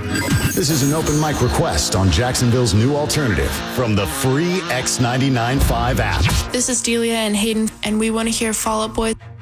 This is an open mic request on Jacksonville's new alternative from the free X99.5 app. This is Delia and Hayden, and we want to hear Fall Out Boy.